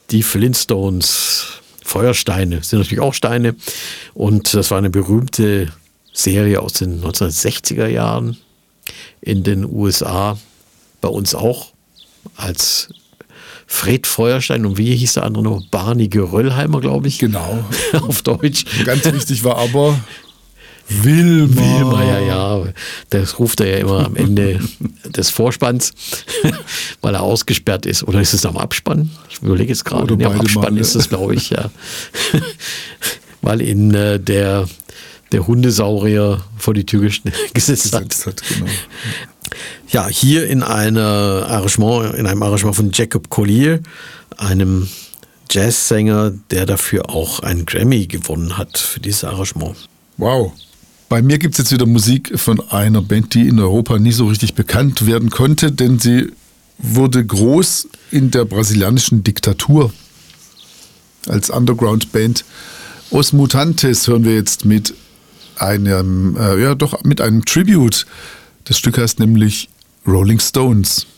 die Flintstones, Feuersteine, sind natürlich auch Steine. Und das war eine berühmte Serie aus den 1960er Jahren in den USA, bei uns auch als Fred Feuerstein und wie hieß der andere noch? Barney Geröllheimer, glaube ich. Genau. Auf Deutsch. Ganz wichtig war aber Wilma, ja. Das ruft er ja immer am Ende des Vorspanns, weil er ausgesperrt ist. Oder ist es am Abspann? Ich überlege jetzt gerade. Nee, am Abspann ist es, glaube ich, ja. Weil ihn der Hundesaurier vor die Tür gesetzt hat. Genau. Ja, hier in einem Arrangement von Jacob Collier, einem Jazzsänger, der dafür auch einen Grammy gewonnen hat für dieses Arrangement. Wow. Bei mir gibt es jetzt wieder Musik von einer Band, die in Europa nie so richtig bekannt werden konnte, denn sie wurde groß in der brasilianischen Diktatur als Underground-Band. Os Mutantes hören wir jetzt mit einem Tribute. Das Stück heißt nämlich Rolling Stones.